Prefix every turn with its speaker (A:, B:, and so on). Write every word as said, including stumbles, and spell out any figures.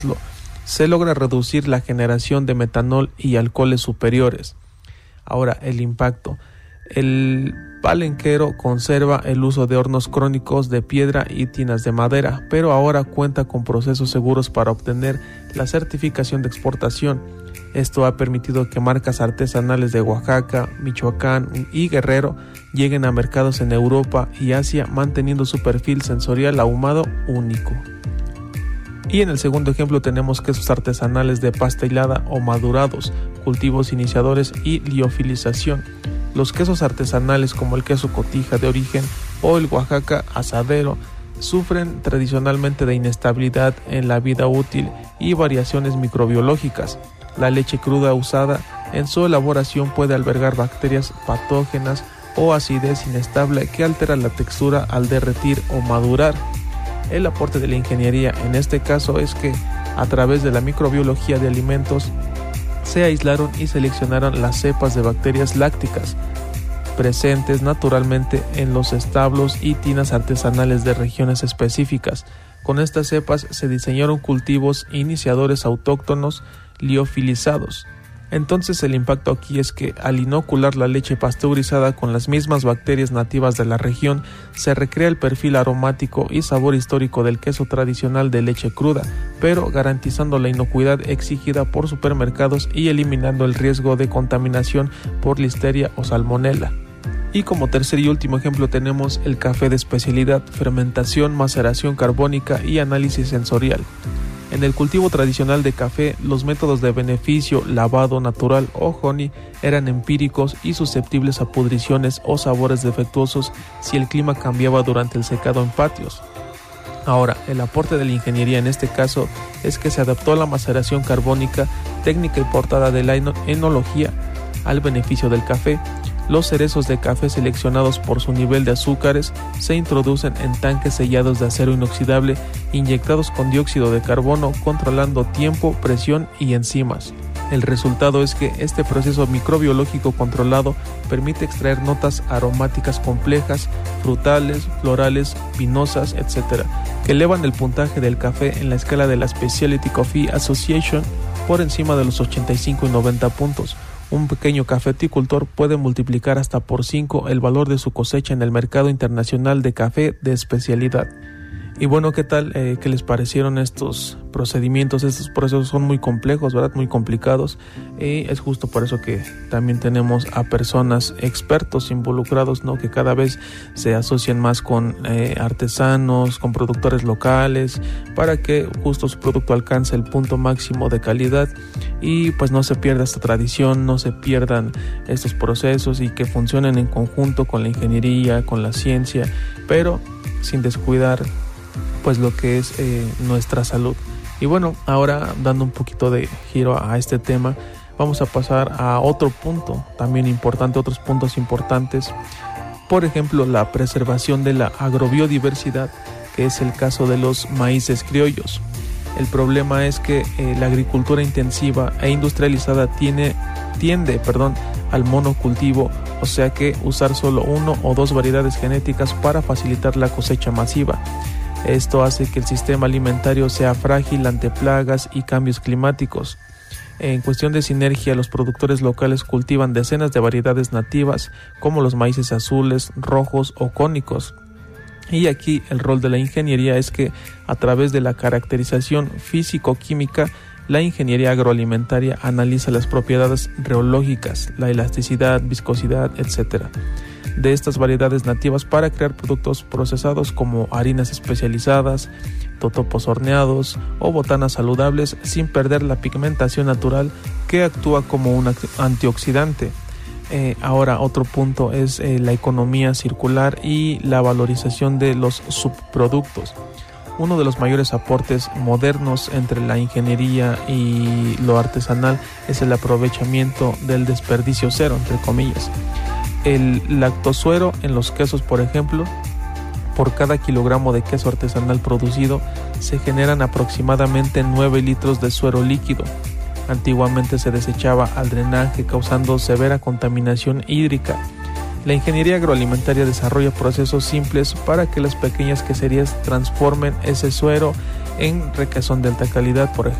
A: se logra reducir la generación de metanol y alcoholes superiores. Ahora, el impacto. El palenquero conserva el uso de hornos crónicos de piedra y tinas de madera, pero ahora cuenta con procesos seguros para obtener la certificación de exportación. Esto ha permitido que marcas artesanales de Oaxaca, Michoacán y Guerrero lleguen a mercados en Europa y Asia, manteniendo su perfil sensorial ahumado único. Y en el segundo ejemplo tenemos quesos artesanales de pasta hilada o madurados, cultivos iniciadores y liofilización. Los quesos artesanales como el queso cotija de origen o el Oaxaca asadero sufren tradicionalmente de inestabilidad en la vida útil y variaciones microbiológicas. La leche cruda usada en su elaboración puede albergar bacterias patógenas o acidez inestable que altera la textura al derretir o madurar. El aporte de la ingeniería en este caso es que, a través de la microbiología de alimentos, se aislaron y seleccionaron las cepas de bacterias lácticas presentes naturalmente en los establos y tinas artesanales de regiones específicas. Con estas cepas se diseñaron cultivos iniciadores autóctonos liofilizados. Entonces el impacto aquí es que al inocular la leche pasteurizada con las mismas bacterias nativas de la región, se recrea el perfil aromático y sabor histórico del queso tradicional de leche cruda, pero garantizando la inocuidad exigida por supermercados y eliminando el riesgo de contaminación por listeria o salmonela. Y como tercer y último ejemplo tenemos el café de especialidad, fermentación, maceración carbónica y análisis sensorial. En el cultivo tradicional de café, los métodos de beneficio, lavado natural o honey eran empíricos y susceptibles a pudriciones o sabores defectuosos si el clima cambiaba durante el secado en patios. Ahora, el aporte de la ingeniería en este caso es que se adaptó a la maceración carbónica, técnica importada de la enología, al beneficio del café. Los cerezos de café seleccionados por su nivel de azúcares se introducen en tanques sellados de acero inoxidable inyectados con dióxido de carbono, controlando tiempo, presión y enzimas. El resultado es que este proceso microbiológico controlado permite extraer notas aromáticas complejas, frutales, florales, pinosas, etcétera, que elevan el puntaje del café en la escala de la Specialty Coffee Association por encima de los ochenta y cinco y noventa puntos. Un pequeño cafeticultor puede multiplicar hasta por cinco el valor de su cosecha en el mercado internacional de café de especialidad. Y bueno, ¿qué tal? Eh, ¿Qué les parecieron estos procedimientos? Estos procesos son muy complejos, ¿verdad? Muy complicados. Y es justo por eso que también tenemos a personas expertos involucrados, ¿no? Que cada vez se asocian más con eh, artesanos, con productores locales, para que justo su producto alcance el punto máximo de calidad y pues no se pierda esta tradición, no se pierdan estos procesos y que funcionen en conjunto con la ingeniería, con la ciencia, pero sin descuidar pues lo que es eh, nuestra salud. Y bueno, ahora dando un poquito de giro a este tema, vamos a pasar a otro punto también importante, otros puntos importantes. Por ejemplo, la preservación de la agrobiodiversidad, que es el caso de los maíces criollos. El problema es que eh, la agricultura intensiva e industrializada tiene, tiende perdón, al monocultivo, o sea que usar solo uno o dos variedades genéticas para facilitar la cosecha masiva. Esto hace que el sistema alimentario sea frágil ante plagas y cambios climáticos. En cuestión de sinergia, los productores locales cultivan decenas de variedades nativas, como los maíces azules, rojos o cónicos. Y aquí el rol de la ingeniería es que, a través de la caracterización físico-química, la ingeniería agroalimentaria analiza las propiedades reológicas, la elasticidad, viscosidad, etcétera de estas variedades nativas para crear productos procesados como harinas especializadas, totopos horneados o botanas saludables, sin perder la pigmentación natural que actúa como un antioxidante. Eh, ahora otro punto es eh, la economía circular y la valorización de los subproductos. Uno de los mayores aportes modernos entre la ingeniería y lo artesanal es el aprovechamiento del desperdicio cero, entre comillas. El lactosuero en los quesos, por ejemplo, por cada kilogramo de queso artesanal producido se generan aproximadamente nueve litros de suero líquido. Antiguamente se desechaba al drenaje, causando severa contaminación hídrica. La ingeniería agroalimentaria desarrolla procesos simples para que las pequeñas queserías transformen ese suero en requesón de alta calidad, por ejemplo.